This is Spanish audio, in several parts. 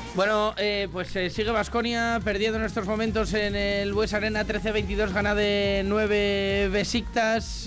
Bueno, pues sigue Baskonia perdiendo en estos momentos en el Bues Arena. 13-22, gana de 9 Besiktas.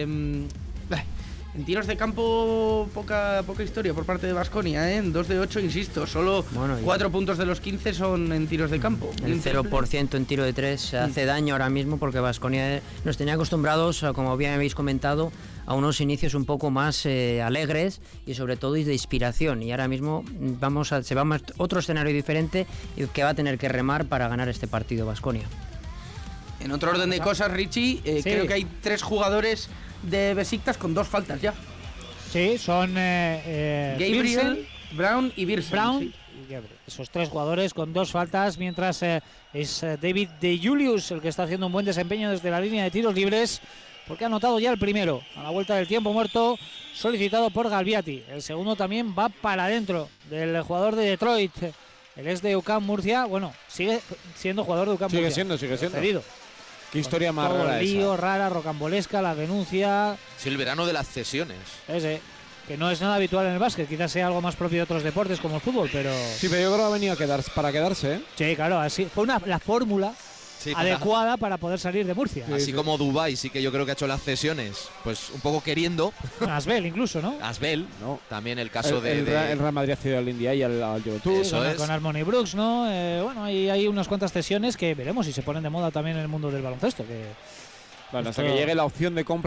En tiros de campo poca historia por parte de Baskonia, ¿eh? 2 de 8, insisto, solo 4 puntos de los 15 son en tiros de campo. El 0% en tiro de 3 hace daño ahora mismo, porque Baskonia nos tenía acostumbrados, como bien habéis comentado, a unos inicios un poco más alegres y sobre todo de inspiración, y ahora mismo se va a otro escenario diferente y que va a tener que remar para ganar este partido Baskonia. En otro orden de cosas, Richie, sí, creo que hay 3 jugadores de Besiktas con 2 faltas ya. Sí, son Gabriel, Birsen, Brown y Birsen. Brown sí. y Gabriel. Esos 3 jugadores con 2 faltas, mientras es David De Julius el que está haciendo un buen desempeño desde la línea de tiros libres, porque ha anotado ya el primero a la vuelta del tiempo muerto, solicitado por Galviati. El segundo también va para adentro del jugador de Detroit, el ex de UCAM Murcia. Bueno, sigue siendo jugador de UCAM Murcia. Sigue siendo. Cedido. Qué historia más todo rara lío, esa. rara, rocambolesca, la denuncia. Sí, el verano de las cesiones. Ese, que no es nada habitual en el básquet, quizás sea algo más propio de otros deportes como el fútbol, pero... Sí, pero yo creo que ha venido para quedarse, ¿eh? Sí, claro, así fue la fórmula adecuada para poder salir de Murcia. Sí, así como Dubái sí que yo creo que ha hecho las cesiones, pues un poco queriendo. Asbel incluso, ¿no? Asbel, no. También el caso el Real Madrid ha cedido al India y al Juventud. Eso es. Con Harmony Brooks, ¿no? Bueno, hay unas cuantas cesiones que veremos si se ponen de moda también en el mundo del baloncesto. Bueno, hasta que llegue la opción de compra